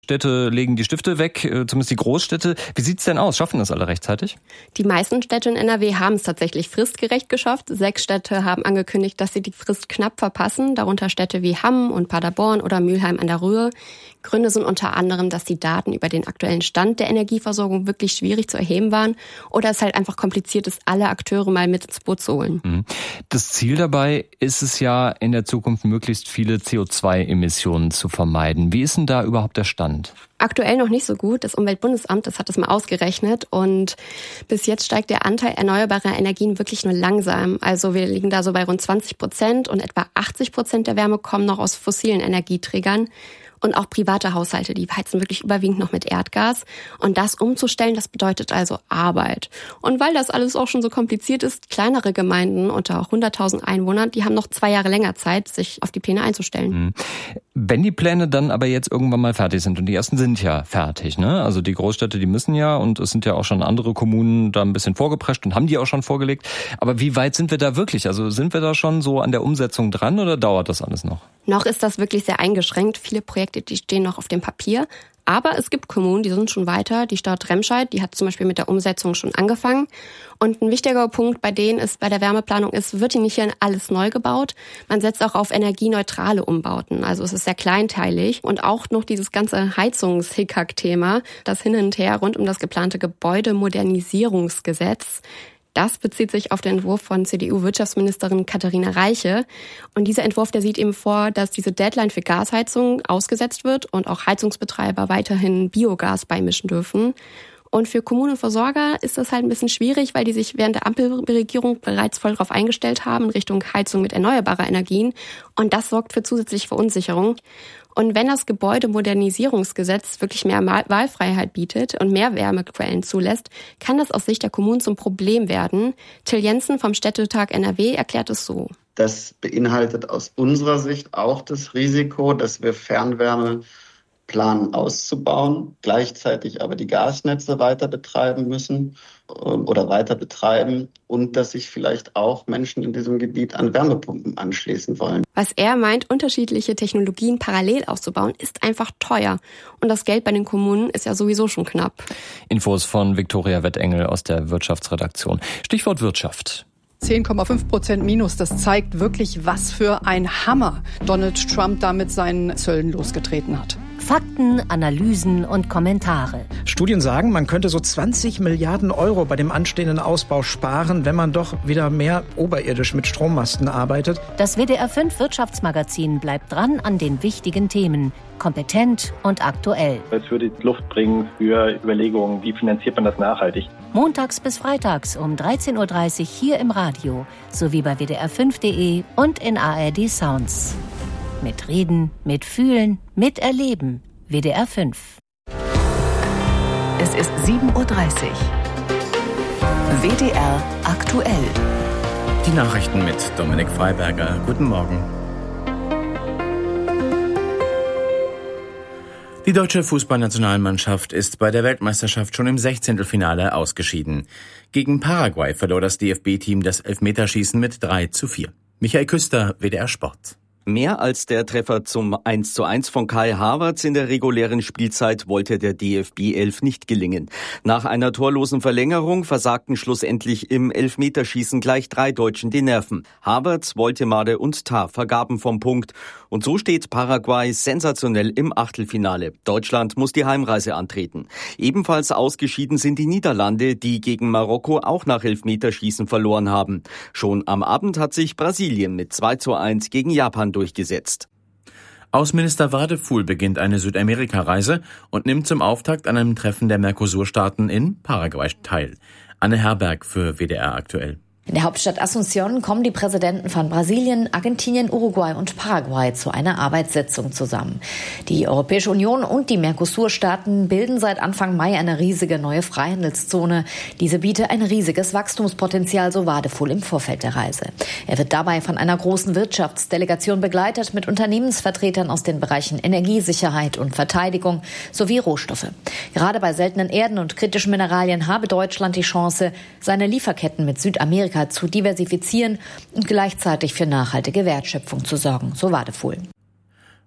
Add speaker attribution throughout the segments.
Speaker 1: Städte legen die Stifte weg, zumindest die Großstädte. Wie sieht's denn aus? Schaffen das alle rechtzeitig?
Speaker 2: Die meisten Städte in NRW haben es tatsächlich fristgerecht geschafft. 6 Städte haben angekündigt, dass sie die Frist knapp verpassen, darunter Städte wie Hamm und Paderborn oder Mülheim an der Rühr. Gründe sind unter anderem, dass die Daten über den aktuellen Stand der Energieversorgung wirklich schwierig zu erheben waren oder es halt einfach kompliziert ist, alle Akteure mal mit ins Boot zu holen.
Speaker 1: Das Ziel dabei ist es ja, in der Zukunft möglichst viele CO2-Emissionen zu vermeiden. Wie ist denn da überhaupt der Stand?
Speaker 2: Aktuell noch nicht so gut. Das Umweltbundesamt, das hat das mal ausgerechnet und bis jetzt steigt der Anteil erneuerbarer Energien wirklich nur langsam. Also wir liegen da so bei rund 20% und etwa 80% der Wärme kommen noch aus fossilen Energieträgern. Und auch private Haushalte, die heizen wirklich überwiegend noch mit Erdgas. Und das umzustellen, das bedeutet also Arbeit. Und weil das alles auch schon so kompliziert ist, kleinere Gemeinden unter 100.000 Einwohnern, die haben noch 2 Jahre länger Zeit, sich auf die Pläne einzustellen.
Speaker 1: Wenn die Pläne dann aber jetzt irgendwann mal fertig sind, und die ersten sind ja fertig, ne? Also die Großstädte, die müssen ja, und es sind ja auch schon andere Kommunen da ein bisschen vorgeprescht und haben die auch schon vorgelegt. Aber wie weit sind wir da wirklich? Also sind wir da schon so an der Umsetzung dran oder dauert das alles noch?
Speaker 2: Noch ist das wirklich sehr eingeschränkt. Viele Projekte, die stehen noch auf dem Papier. Aber es gibt Kommunen, die sind schon weiter. Die Stadt Remscheid, die hat zum Beispiel mit der Umsetzung schon angefangen. Und ein wichtiger Punkt bei denen ist, bei der Wärmeplanung ist, wird hier nicht alles neu gebaut. Man setzt auch auf energieneutrale Umbauten. Also es ist sehr kleinteilig. Und auch noch dieses ganze Heizungshickhack-Thema, das Hin und Her rund um das geplante Gebäudemodernisierungsgesetz. Das bezieht sich auf den Entwurf von CDU-Wirtschaftsministerin Katharina Reiche. Und dieser Entwurf, der sieht eben vor, dass diese Deadline für Gasheizung ausgesetzt wird und auch Heizungsbetreiber weiterhin Biogas beimischen dürfen. Und für Kommunen und Versorger ist das halt ein bisschen schwierig, weil die sich während der Ampelregierung bereits voll darauf eingestellt haben in Richtung Heizung mit erneuerbarer Energien. Und das sorgt für zusätzliche Verunsicherung. Und wenn das Gebäudemodernisierungsgesetz wirklich mehr Wahlfreiheit bietet und mehr Wärmequellen zulässt, kann das aus Sicht der Kommunen zum Problem werden. Till Jensen vom Städtetag NRW erklärt es so.
Speaker 3: Das beinhaltet aus unserer Sicht auch das Risiko, dass wir Fernwärme planen auszubauen, gleichzeitig aber die Gasnetze weiter betreiben müssen oder weiter betreiben und dass sich vielleicht auch Menschen in diesem Gebiet an Wärmepumpen anschließen wollen.
Speaker 2: Was er meint, unterschiedliche Technologien parallel auszubauen, ist einfach teuer. Und das Geld bei den Kommunen ist ja sowieso schon knapp.
Speaker 1: Infos von Viktoria Wettengel aus der Wirtschaftsredaktion. Stichwort Wirtschaft.
Speaker 4: 10,5% Minus, das zeigt wirklich, was für ein Hammer Donald Trump da mit seinen Zöllen losgetreten hat.
Speaker 5: Fakten, Analysen und Kommentare.
Speaker 6: Studien sagen, man könnte so 20 Milliarden Euro bei dem anstehenden Ausbau sparen, wenn man doch wieder mehr oberirdisch mit Strommasten arbeitet.
Speaker 5: Das WDR 5 Wirtschaftsmagazin bleibt dran an den wichtigen Themen. Kompetent und aktuell.
Speaker 7: Es würde Luft bringen für Überlegungen, wie finanziert man das nachhaltig.
Speaker 5: Montags bis freitags um 13.30 Uhr hier im Radio, sowie bei wdr5.de und in ARD Sounds. Mit Reden, mit Fühlen, mit Erleben. WDR 5.
Speaker 8: Es ist 7.30 Uhr. WDR aktuell.
Speaker 9: Die Nachrichten mit Dominik Freiberger. Guten Morgen. Die deutsche Fußballnationalmannschaft ist bei der Weltmeisterschaft schon im 16. ausgeschieden. Gegen Paraguay verlor das DFB-Team das Elfmeterschießen mit 3:4. Michael Küster, WDR Sport.
Speaker 10: Mehr als der Treffer zum 1:1 von Kai Havertz in der regulären Spielzeit wollte der DFB 11 nicht gelingen. Nach einer torlosen Verlängerung versagten schlussendlich im Elfmeterschießen gleich 3 Deutschen die Nerven. Havertz, Woltemade und Tah vergaben vom Punkt. Und so steht Paraguay sensationell im Achtelfinale. Deutschland muss die Heimreise antreten. Ebenfalls ausgeschieden sind die Niederlande, die gegen Marokko auch nach Elfmeterschießen verloren haben. Schon am Abend hat sich Brasilien mit 2:1 gegen Japan durchgesetzt.
Speaker 9: Außenminister Wadefuhl beginnt eine Südamerika-Reise und nimmt zum Auftakt an einem Treffen der Mercosur-Staaten in Paraguay teil. Anne Herberg für WDR aktuell.
Speaker 11: In der Hauptstadt Asunción kommen die Präsidenten von Brasilien, Argentinien, Uruguay und Paraguay zu einer Arbeitssitzung zusammen. Die Europäische Union und die Mercosur-Staaten bilden seit Anfang Mai eine riesige neue Freihandelszone. Diese biete ein riesiges Wachstumspotenzial, so Wadefuhl im Vorfeld der Reise. Er wird dabei von einer großen Wirtschaftsdelegation begleitet mit Unternehmensvertretern aus den Bereichen Energiesicherheit und Verteidigung sowie Rohstoffe. Gerade bei seltenen Erden und kritischen Mineralien habe Deutschland die Chance, seine Lieferketten mit Südamerika zu diversifizieren und gleichzeitig für nachhaltige Wertschöpfung zu sorgen, so Wadefuhl.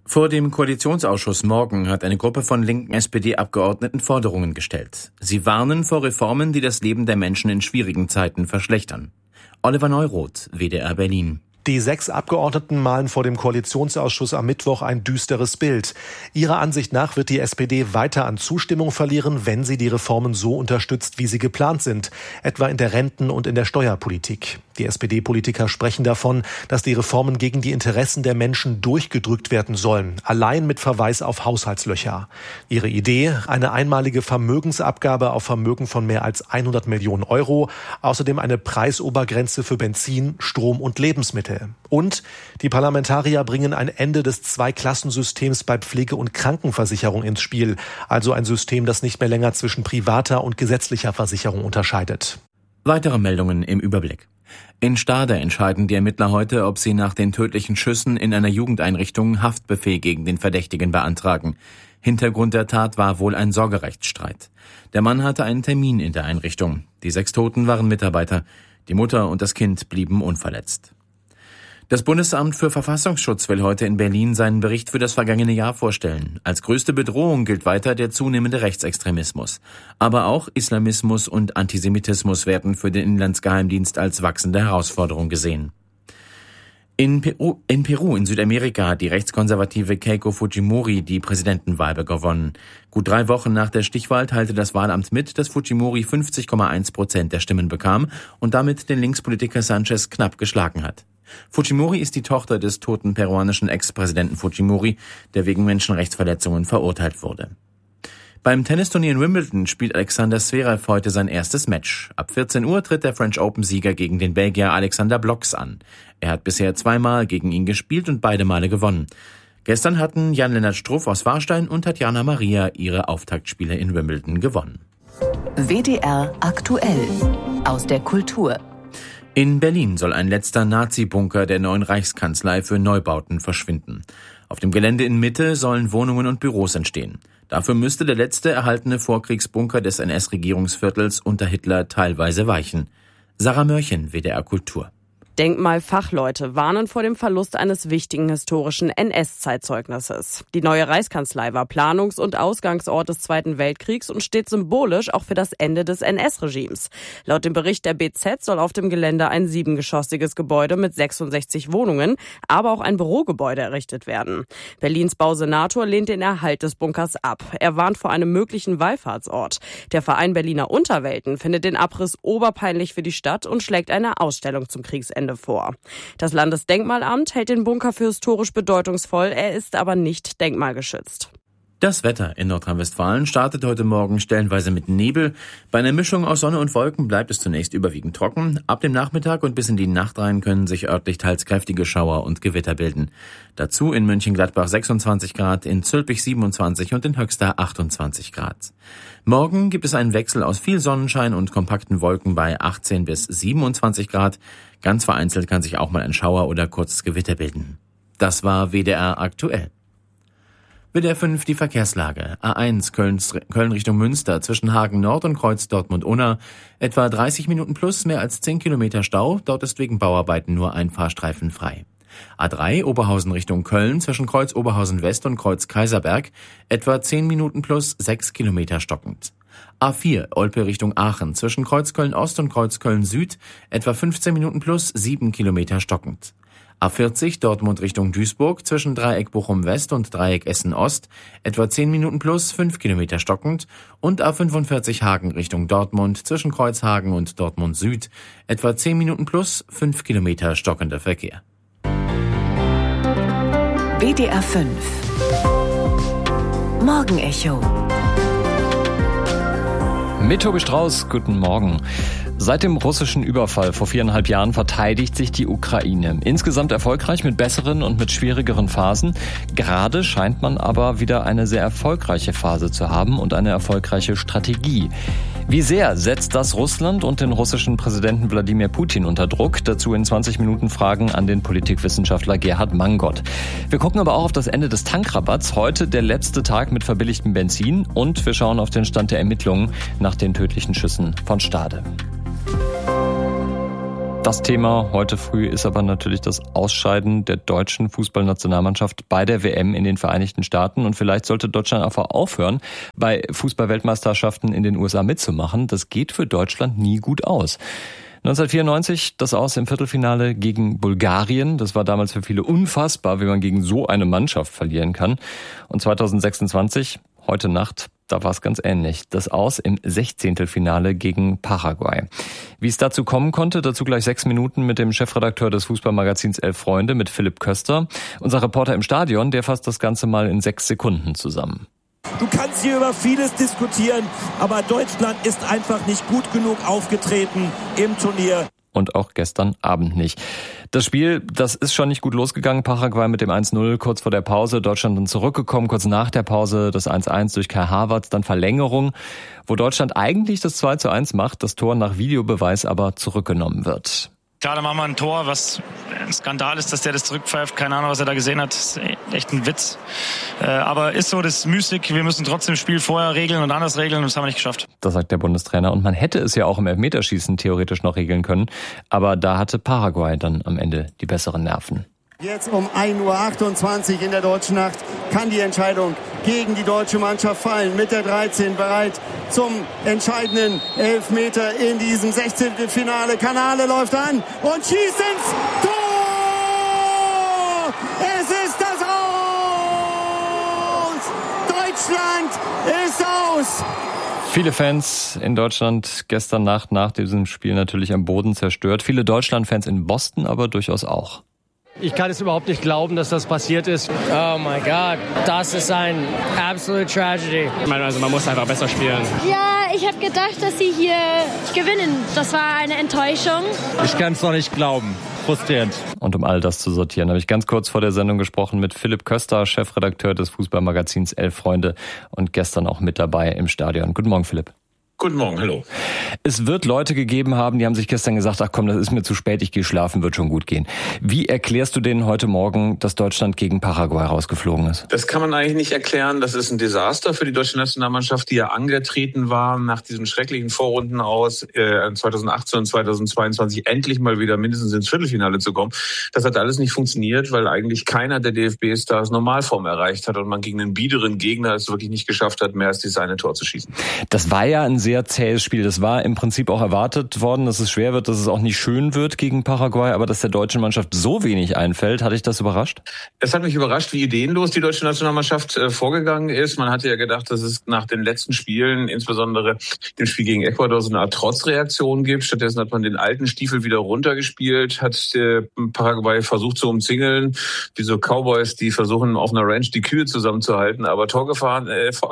Speaker 9: Vor dem Koalitionsausschuss morgen hat eine Gruppe von linken SPD-Abgeordneten Forderungen gestellt. Sie warnen vor Reformen, die das Leben der Menschen in schwierigen Zeiten verschlechtern. Oliver Neuroth, WDR Berlin.
Speaker 12: Die 6 Abgeordneten malen vor dem Koalitionsausschuss am Mittwoch ein düsteres Bild. Ihrer Ansicht nach wird die SPD weiter an Zustimmung verlieren, wenn sie die Reformen so unterstützt, wie sie geplant sind, etwa in der Renten- und in der Steuerpolitik. Die SPD-Politiker sprechen davon, dass die Reformen gegen die Interessen der Menschen durchgedrückt werden sollen, allein mit Verweis auf Haushaltslöcher. Ihre Idee, eine einmalige Vermögensabgabe auf Vermögen von mehr als 100 Millionen Euro, außerdem eine Preisobergrenze für Benzin, Strom und Lebensmittel. Und die Parlamentarier bringen ein Ende des Zweiklassensystems bei Pflege- und Krankenversicherung ins Spiel, also ein System, das nicht mehr länger zwischen privater und gesetzlicher Versicherung unterscheidet.
Speaker 9: Weitere Meldungen im Überblick. In Stade entscheiden die Ermittler heute, ob sie nach den tödlichen Schüssen in einer Jugendeinrichtung Haftbefehl gegen den Verdächtigen beantragen. Hintergrund der Tat war wohl ein Sorgerechtsstreit. Der Mann hatte einen Termin in der Einrichtung. Die 6 Toten waren Mitarbeiter. Die Mutter und das Kind blieben unverletzt. Das Bundesamt für Verfassungsschutz will heute in Berlin seinen Bericht für das vergangene Jahr vorstellen. Als größte Bedrohung gilt weiter der zunehmende Rechtsextremismus. Aber auch Islamismus und Antisemitismus werden für den Inlandsgeheimdienst als wachsende Herausforderung gesehen. In Peru in Südamerika hat die rechtskonservative Keiko Fujimori die Präsidentenwahl gewonnen. Gut 3 Wochen nach der Stichwahl teilte das Wahlamt mit, dass Fujimori 50,1% der Stimmen bekam und damit den Linkspolitiker Sanchez knapp geschlagen hat. Fujimori ist die Tochter des toten peruanischen Ex-Präsidenten Fujimori, der wegen Menschenrechtsverletzungen verurteilt wurde. Beim Tennisturnier in Wimbledon spielt Alexander Zverev heute sein erstes Match. Ab 14 Uhr tritt der French Open-Sieger gegen den Belgier Alexander Blocks an. Er hat bisher 2-mal gegen ihn gespielt und beide Male gewonnen. Gestern hatten Jan-Lennart Struff aus Warstein und Tatjana Maria ihre Auftaktspiele in Wimbledon gewonnen.
Speaker 8: WDR aktuell aus der Kultur.
Speaker 9: In Berlin soll ein letzter Nazi-Bunker der neuen Reichskanzlei für Neubauten verschwinden. Auf dem Gelände in Mitte sollen Wohnungen und Büros entstehen. Dafür müsste der letzte erhaltene Vorkriegsbunker des NS-Regierungsviertels unter Hitler teilweise weichen. Sarah Mörchen, WDR Kultur.
Speaker 13: Denkmalfachleute warnen vor dem Verlust eines wichtigen historischen NS-Zeitzeugnisses. Die neue Reichskanzlei war Planungs- und Ausgangsort des Zweiten Weltkriegs und steht symbolisch auch für das Ende des NS-Regimes. Laut dem Bericht der BZ soll auf dem Gelände ein 7-geschossiges Gebäude mit 66 Wohnungen, aber auch ein Bürogebäude errichtet werden. Berlins Bausenator lehnt den Erhalt des Bunkers ab. Er warnt vor einem möglichen Wallfahrtsort. Der Verein Berliner Unterwelten findet den Abriss oberpeinlich für die Stadt und schlägt eine Ausstellung zum Kriegsende vor. Das Landesdenkmalamt hält den Bunker für historisch bedeutungsvoll, er ist aber nicht denkmalgeschützt.
Speaker 9: Das Wetter in Nordrhein-Westfalen startet heute Morgen stellenweise mit Nebel. Bei einer Mischung aus Sonne und Wolken bleibt es zunächst überwiegend trocken. Ab dem Nachmittag und bis in die Nacht rein können sich örtlich teils kräftige Schauer und Gewitter bilden. Dazu in Mönchengladbach 26 Grad, in Zülpich 27 und in Höxter 28 Grad. Morgen gibt es einen Wechsel aus viel Sonnenschein und kompakten Wolken bei 18 bis 27 Grad. Ganz vereinzelt kann sich auch mal ein Schauer oder kurzes Gewitter bilden. Das war WDR aktuell. WDR 5 die Verkehrslage. A1 Köln Richtung Münster zwischen Hagen Nord und Kreuz Dortmund-Unna. Etwa 30 Minuten plus, mehr als 10 Kilometer Stau. Dort ist wegen Bauarbeiten nur ein Fahrstreifen frei. A3 Oberhausen Richtung Köln zwischen Kreuz Oberhausen West und Kreuz Kaiserberg. Etwa 10 Minuten plus, 6 Kilometer stockend. A4 Olpe Richtung Aachen zwischen Kreuz Köln Ost und Kreuz Köln Süd. Etwa 15 Minuten plus, 7 Kilometer stockend. A40 Dortmund Richtung Duisburg zwischen Dreieck Bochum West und Dreieck Essen Ost, etwa 10 Minuten plus, 5 Kilometer stockend, und A45 Hagen Richtung Dortmund zwischen Kreuzhagen und Dortmund Süd, etwa 10 Minuten plus, 5 Kilometer stockender Verkehr.
Speaker 8: WDR 5 Morgenecho
Speaker 1: Mit Tobi Strauß, guten Morgen. Seit dem russischen Überfall vor 4,5 Jahren verteidigt sich die Ukraine. Insgesamt erfolgreich mit besseren und mit schwierigeren Phasen. Gerade scheint man aber wieder eine sehr erfolgreiche Phase zu haben und eine erfolgreiche Strategie. Wie sehr setzt das Russland und den russischen Präsidenten Wladimir Putin unter Druck? Dazu in 20 Minuten Fragen an den Politikwissenschaftler Gerhard Mangot. Wir gucken aber auch auf das Ende des Tankrabatts. Heute der letzte Tag mit verbilligtem Benzin und wir schauen auf den Stand der Ermittlungen nach den tödlichen Schüssen von Stade. Das Thema heute früh ist aber natürlich das Ausscheiden der deutschen Fußballnationalmannschaft bei der WM in den Vereinigten Staaten. Und vielleicht sollte Deutschland einfach aufhören, bei Fußball-Weltmeisterschaften in den USA mitzumachen. Das geht für Deutschland nie gut aus. 1994 das Aus im Viertelfinale gegen Bulgarien. Das war damals für viele unfassbar, wie man gegen so eine Mannschaft verlieren kann. Und 2026, heute Nacht, da war es ganz ähnlich. Das Aus im 16. Finale gegen Paraguay. Wie es dazu kommen konnte, dazu gleich 6 Minuten mit dem Chefredakteur des Fußballmagazins Elf Freunde, mit Philipp Köster. Unser Reporter im Stadion, der fasst das Ganze mal in 6 Sekunden zusammen.
Speaker 14: Du kannst hier über vieles diskutieren, aber Deutschland ist einfach nicht gut genug aufgetreten im Turnier.
Speaker 1: Und auch gestern Abend nicht. Das Spiel, das ist schon nicht gut losgegangen. Paraguay mit dem 1-0 kurz vor der Pause. Deutschland dann zurückgekommen, kurz nach der Pause das 1-1 durch Kai Havertz, dann Verlängerung, wo Deutschland eigentlich das 2-1 macht, das Tor nach Videobeweis aber zurückgenommen wird.
Speaker 15: Klar, da machen wir ein Tor, was ein Skandal ist, dass der das zurückpfeift. Keine Ahnung, was er da gesehen hat. Das ist echt ein Witz. Aber ist so, das ist Mystik. Wir müssen trotzdem das Spiel vorher regeln und anders regeln und das haben wir nicht geschafft.
Speaker 1: Das sagt der Bundestrainer. Und man hätte es ja auch im Elfmeterschießen theoretisch noch regeln können. Aber da hatte Paraguay dann am Ende die besseren Nerven.
Speaker 16: Jetzt um 1:28 Uhr in der deutschen Nacht kann die Entscheidung gegen die deutsche Mannschaft fallen. Mit der 13 bereit zum entscheidenden Elfmeter in diesem 16. Finale. Kanale läuft an und schießt ins Tor! Es ist das Aus! Deutschland ist aus!
Speaker 1: Viele Fans in Deutschland gestern Nacht nach diesem Spiel natürlich am Boden zerstört. Viele Deutschland-Fans in Boston aber durchaus auch.
Speaker 17: Ich kann es überhaupt nicht glauben, dass das passiert ist.
Speaker 18: Oh mein Gott, das ist ein absolute Tragedy.
Speaker 17: Ich meine, also man muss einfach besser spielen.
Speaker 19: Ja, ich habe gedacht, dass sie hier gewinnen. Das war eine Enttäuschung.
Speaker 17: Ich kann es noch nicht glauben. Frustrierend.
Speaker 1: Und um all das zu sortieren, habe ich ganz kurz vor der Sendung gesprochen mit Philipp Köster, Chefredakteur des Fußballmagazins Elf Freunde und gestern auch mit dabei im Stadion. Guten Morgen, Philipp.
Speaker 20: Guten Morgen, hallo.
Speaker 1: Es wird Leute gegeben haben, die haben sich gestern gesagt, ach komm, das ist mir zu spät, ich gehe schlafen, wird schon gut gehen. Wie erklärst du denen heute Morgen, dass Deutschland gegen Paraguay rausgeflogen ist?
Speaker 20: Das kann man eigentlich nicht erklären. Das ist ein Desaster für die deutsche Nationalmannschaft, die ja angetreten war nach diesen schrecklichen Vorrunden aus 2018 und 2022 endlich mal wieder mindestens ins Viertelfinale zu kommen. Das hat alles nicht funktioniert, weil eigentlich keiner der DFB-Stars Normalform erreicht hat und man gegen einen biederen Gegner es wirklich nicht geschafft hat, mehr als dieses eine Tor zu schießen.
Speaker 1: Das war ja ein sehr zähes Spiel. Das war im Prinzip auch erwartet worden, dass es schwer wird, dass es auch nicht schön wird gegen Paraguay, aber dass der deutschen Mannschaft so wenig einfällt, hat dich das überrascht?
Speaker 20: Es hat mich überrascht, wie ideenlos die deutsche Nationalmannschaft vorgegangen ist. Man hatte ja gedacht, dass es nach den letzten Spielen, insbesondere dem Spiel gegen Ecuador, so eine Art Trotzreaktion gibt. Stattdessen hat man den alten Stiefel wieder runtergespielt, hat Paraguay versucht zu umzingeln, wie so Cowboys, die versuchen auf einer Ranch die Kühe zusammenzuhalten. Aber Torgefahr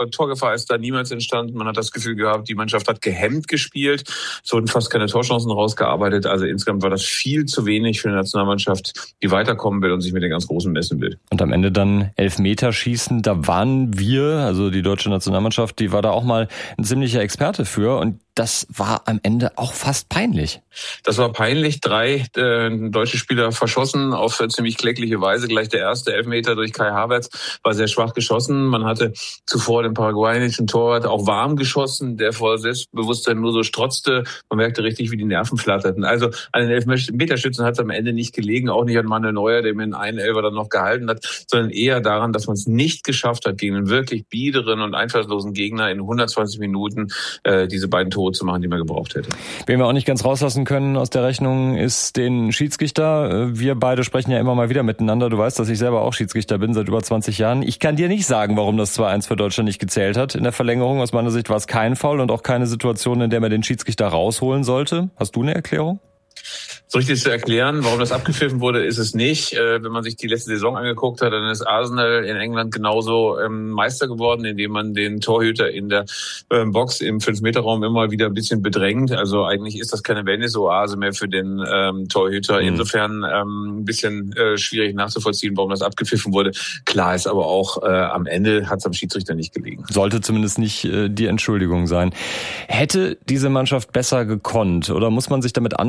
Speaker 20: ist da niemals entstanden. Man hat das Gefühl gehabt, die Mannschaft hat gehemmt gespielt. Es wurden fast keine Torchancen rausgearbeitet. Also insgesamt war das viel zu wenig für eine Nationalmannschaft, die weiterkommen will und sich mit den ganz Großen messen will.
Speaker 1: Und am Ende dann Elfmeterschießen. Da waren wir, also die deutsche Nationalmannschaft, die war da auch mal ein ziemlicher Experte für. Und das war am Ende auch fast peinlich.
Speaker 20: Das war peinlich. 3 deutsche Spieler verschossen auf ziemlich klägliche Weise. Gleich der erste Elfmeter durch Kai Havertz war sehr schwach geschossen. Man hatte zuvor den paraguayischen Torwart auch warm geschossen, der vor Selbstbewusstsein nur so strotzte. Man merkte richtig, wie die Nerven flatterten. Also an den Elfmeterschützen hat es am Ende nicht gelegen, auch nicht an Manuel Neuer, der mir einen Elfer dann noch gehalten hat, sondern eher daran, dass man es nicht geschafft hat, gegen einen wirklich biederen und einfallslosen Gegner in 120 Minuten diese beiden Tore zu machen, die man gebraucht hätte.
Speaker 1: Wen wir auch nicht ganz rauslassen können aus der Rechnung, ist den Schiedsrichter. Wir beide sprechen ja immer mal wieder miteinander. Du weißt, dass ich selber auch Schiedsrichter bin seit über 20 Jahren. Ich kann dir nicht sagen, warum das 2-1 für Deutschland nicht gezählt hat. In der Verlängerung aus meiner Sicht war es kein Foul und auch keine Situation, in der man den Schiedsrichter rausholen sollte. Hast du eine Erklärung?
Speaker 20: So richtig zu erklären, warum das abgepfiffen wurde, ist es nicht. Wenn man sich die letzte Saison angeguckt hat, dann ist Arsenal in England genauso Meister geworden, indem man den Torhüter in der Box im 5-Meter-Raum immer wieder ein bisschen bedrängt. Also eigentlich ist das keine Wellness-Oase mehr für den Torhüter. Insofern ein bisschen schwierig nachzuvollziehen, warum das abgepfiffen wurde. Klar ist aber auch, am Ende hat es am Schiedsrichter nicht gelegen.
Speaker 1: Sollte zumindest nicht die Entschuldigung sein. Hätte diese Mannschaft besser gekonnt oder muss man sich damit anfreunden,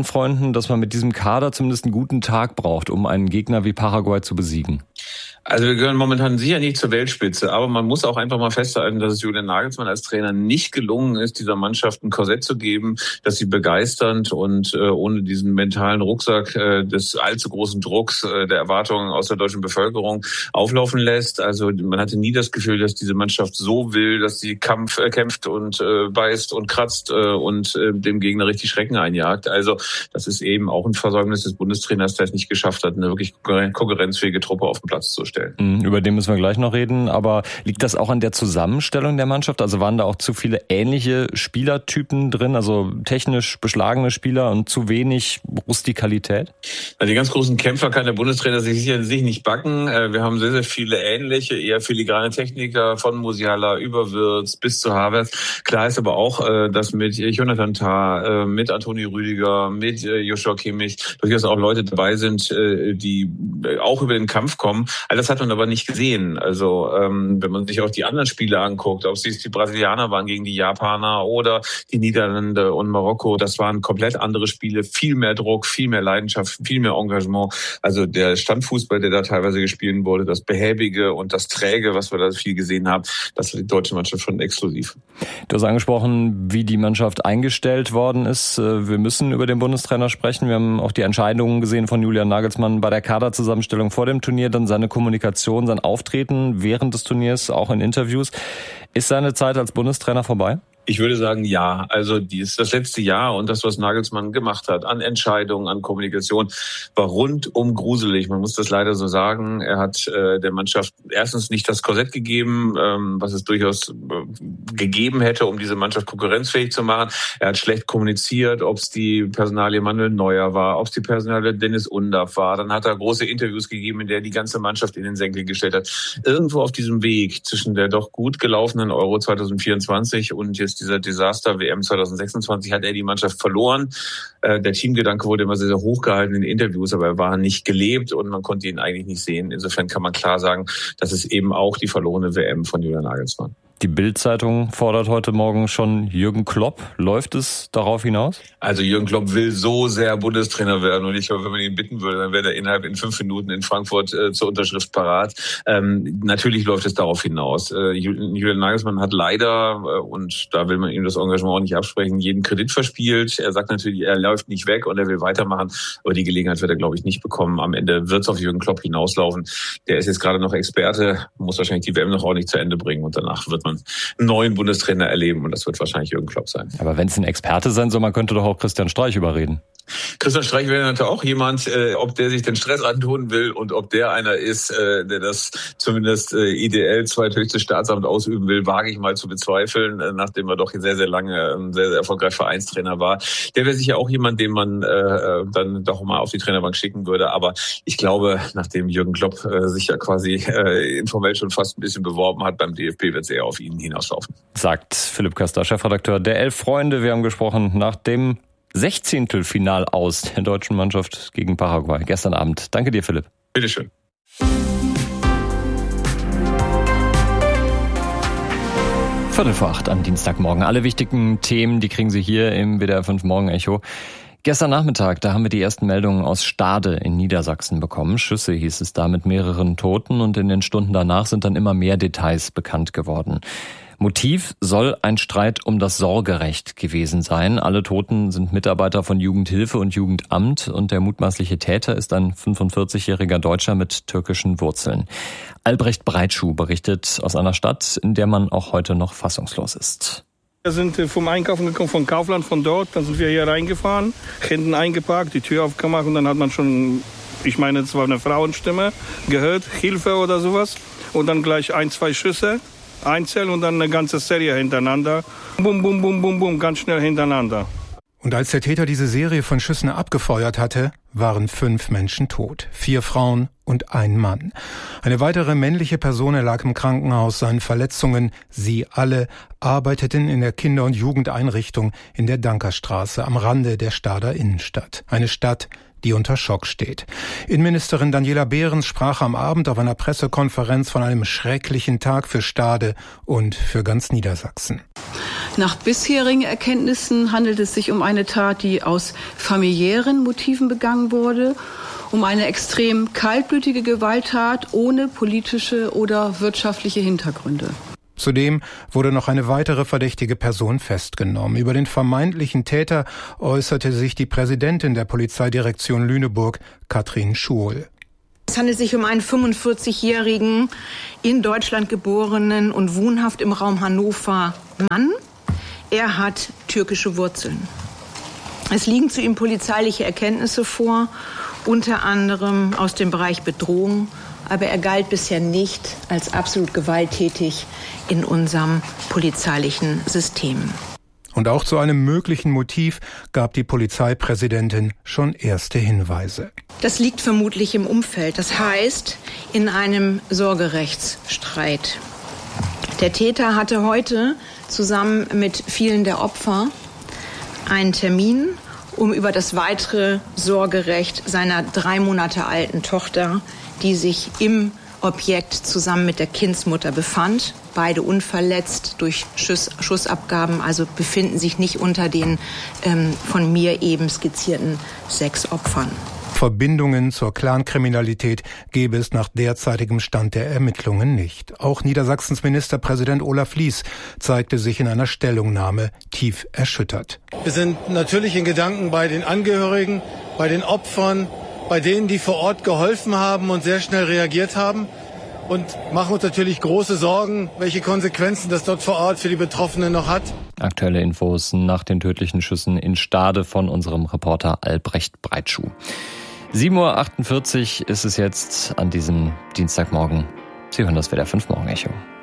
Speaker 1: finden, dass man mit diesem Kader zumindest einen guten Tag braucht, um einen Gegner wie Paraguay zu besiegen?
Speaker 20: Also wir gehören momentan sicher nicht zur Weltspitze, aber man muss auch einfach mal festhalten, dass es Julian Nagelsmann als Trainer nicht gelungen ist, dieser Mannschaft ein Korsett zu geben, dass sie begeisternd und ohne diesen mentalen Rucksack des allzu großen Drucks der Erwartungen aus der deutschen Bevölkerung auflaufen lässt. Also man hatte nie das Gefühl, dass diese Mannschaft so will, dass sie kämpft und beißt und kratzt und dem Gegner richtig Schrecken einjagt. Also das ist eben auch ein Versäumnis des Bundestrainers, der es nicht geschafft hat, eine wirklich konkurrenzfähige Truppe auf den Platz zu stellen.
Speaker 1: Über den müssen wir gleich noch reden, aber liegt das auch an der Zusammenstellung der Mannschaft? Also waren da auch zu viele ähnliche Spielertypen drin, also technisch beschlagene Spieler und zu wenig Rustikalität?
Speaker 20: Die ganz großen Kämpfer kann der Bundestrainer sich nicht backen. Wir haben sehr, sehr viele ähnliche, eher filigrane Techniker, von Musiala über Wirtz bis zu Havertz. Klar ist aber auch, dass mit Jonathan Tah, mit Antonio Rüdiger, mit Joshua Kimmich durchaus auch Leute dabei sind, die auch über den Kampf kommen. Das hat man aber nicht gesehen. Also wenn man sich auch die anderen Spiele anguckt, ob es die Brasilianer waren gegen die Japaner oder die Niederlande und Marokko, das waren komplett andere Spiele, viel mehr Druck, viel mehr Leidenschaft, viel mehr Engagement. Also der Standfußball, der da teilweise gespielt wurde, das Behäbige und das Träge, was wir da viel gesehen haben, das war die deutsche Mannschaft schon exklusiv.
Speaker 1: Du hast angesprochen, wie die Mannschaft eingestellt worden ist. Wir müssen über den Bundestrainer sprechen. Wir haben auch die Entscheidungen gesehen von Julian Nagelsmann bei der Kaderzusammenstellung vor dem Turnier, dann seine Kommunikation, sein Auftreten während des Turniers, auch in Interviews. Ist seine Zeit als Bundestrainer vorbei?
Speaker 20: Ich würde sagen, ja. Also das letzte Jahr und das, was Nagelsmann gemacht hat an Entscheidungen, an Kommunikation, war rundum gruselig. Man muss das leider so sagen. Er hat der Mannschaft erstens nicht das Korsett gegeben, was es durchaus gegeben hätte, um diese Mannschaft konkurrenzfähig zu machen. Er hat schlecht kommuniziert, ob es die Personalie Manuel Neuer war, ob es die Personalie Dennis Undaff war. Dann hat er große Interviews gegeben, in der er die ganze Mannschaft in den Senkel gestellt hat. Irgendwo auf diesem Weg zwischen der doch gut gelaufenen Euro 2024 und jetzt dieser Desaster-WM 2026 hat er die Mannschaft verloren. Der Teamgedanke wurde immer sehr, sehr hochgehalten in den Interviews, aber er war nicht gelebt und man konnte ihn eigentlich nicht sehen. Insofern kann man klar sagen, das ist eben auch die verlorene WM von Julian Nagelsmann.
Speaker 1: Die Bild-Zeitung fordert heute Morgen schon Jürgen Klopp. Läuft es darauf hinaus?
Speaker 20: Also Jürgen Klopp will so sehr Bundestrainer werden und ich glaube, wenn man ihn bitten würde, dann wäre er innerhalb in 5 Minuten in Frankfurt zur Unterschrift parat. Natürlich läuft es darauf hinaus. Julian Nagelsmann hat leider, und da will man ihm das Engagement auch nicht absprechen, jeden Kredit verspielt. Er sagt natürlich, er läuft nicht weg und er will weitermachen, aber die Gelegenheit wird er, glaube ich, nicht bekommen. Am Ende wird es auf Jürgen Klopp hinauslaufen. Der ist jetzt gerade noch Experte, muss wahrscheinlich die WM noch ordentlich zu Ende bringen und danach wird man einen neuen Bundestrainer erleben und das wird wahrscheinlich Jürgen Klopp sein.
Speaker 1: Aber wenn es ein Experte sein soll, man könnte doch auch Christian Streich überreden.
Speaker 20: Christian Streich wäre natürlich auch jemand, ob der sich den Stress antun will und ob der einer ist, der das zumindest ideell zweithöchste Staatsamt ausüben will, wage ich mal zu bezweifeln, nachdem er doch sehr, sehr lange ein sehr, sehr erfolgreicher Vereinstrainer war. Der wäre sicher auch jemand, den man dann doch mal auf die Trainerbank schicken würde. Aber ich glaube, nachdem Jürgen Klopp sich ja quasi informell schon fast ein bisschen beworben hat beim DFB, wird es eher auf ihn hinauslaufen.
Speaker 1: Sagt Philipp Köster, Chefredakteur der 11 Freunde. Wir haben gesprochen nach dem 16. Final aus der deutschen Mannschaft gegen Paraguay gestern Abend. Danke dir, Philipp.
Speaker 20: Bitteschön.
Speaker 1: Viertel vor 8 am Dienstagmorgen. Alle wichtigen Themen, die kriegen Sie hier im WDR 5 Morgen Echo. Gestern Nachmittag, da haben wir die ersten Meldungen aus Stade in Niedersachsen bekommen. Schüsse hieß es da mit mehreren Toten und in den Stunden danach sind dann immer mehr Details bekannt geworden. Motiv soll ein Streit um das Sorgerecht gewesen sein. Alle Toten sind Mitarbeiter von Jugendhilfe und Jugendamt und der mutmaßliche Täter ist ein 45-jähriger Deutscher mit türkischen Wurzeln. Albrecht Breitschuh berichtet aus einer Stadt, in der man auch heute noch fassungslos ist.
Speaker 21: Wir sind vom Einkaufen gekommen, von Kaufland, von dort. Dann sind wir hier reingefahren, hinten eingeparkt, die Tür aufgemacht und dann hat man schon, ich meine, es war eine Frauenstimme, gehört, Hilfe oder sowas. Und dann gleich 1, 2 Schüsse. Einzeln und dann eine ganze Serie hintereinander. Bum, bum, bum, bum, bum, ganz schnell hintereinander.
Speaker 22: Und als der Täter diese Serie von Schüssen abgefeuert hatte, waren 5 Menschen tot. 4 Frauen und ein Mann. Eine weitere männliche Person lag im Krankenhaus, seinen Verletzungen. Sie alle arbeiteten in der Kinder- und Jugendeinrichtung in der Dankerstraße am Rande der Stader Innenstadt. Eine Stadt, die unter Schock steht. Innenministerin Daniela Behrens sprach am Abend auf einer Pressekonferenz von einem schrecklichen Tag für Stade und für ganz Niedersachsen.
Speaker 2: Nach bisherigen Erkenntnissen handelt es sich um eine Tat, die aus familiären Motiven begangen wurde, um eine extrem kaltblütige Gewalttat ohne politische oder wirtschaftliche Hintergründe.
Speaker 22: Zudem wurde noch eine weitere verdächtige Person festgenommen. Über den vermeintlichen Täter äußerte sich die Präsidentin der Polizeidirektion Lüneburg, Katrin Schuhl.
Speaker 3: Es handelt sich um einen 45-jährigen, in Deutschland geborenen und wohnhaft im Raum Hannover Mann. Er hat türkische Wurzeln. Es liegen zu ihm polizeiliche Erkenntnisse vor, unter anderem aus dem Bereich Bedrohung, aber er galt bisher nicht als absolut gewalttätig in unserem polizeilichen System.
Speaker 22: Und auch zu einem möglichen Motiv gab die Polizeipräsidentin schon erste Hinweise.
Speaker 3: Das liegt vermutlich im Umfeld, das heißt in einem Sorgerechtsstreit. Der Täter hatte heute zusammen mit vielen der Opfer einen Termin, um über das weitere Sorgerecht seiner 3 Monate alten Tochter, die sich im Objekt zusammen mit der Kindsmutter befand, beide unverletzt durch Schussabgaben, also befinden sich nicht unter den von mir eben skizzierten 6 Opfern.
Speaker 22: Verbindungen zur Clankriminalität gäbe es nach derzeitigem Stand der Ermittlungen nicht. Auch Niedersachsens Ministerpräsident Olaf Lies zeigte sich in einer Stellungnahme tief erschüttert.
Speaker 23: Wir sind natürlich in Gedanken bei den Angehörigen, bei den Opfern, bei denen, die vor Ort geholfen haben und sehr schnell reagiert haben und machen uns natürlich große Sorgen, welche Konsequenzen das dort vor Ort für die Betroffenen noch hat.
Speaker 1: Aktuelle Infos nach den tödlichen Schüssen in Stade von unserem Reporter Albrecht Breitschuh. 7.48 Uhr ist es jetzt an diesem Dienstagmorgen. Sie hören das WDR 5 Morgen Echo.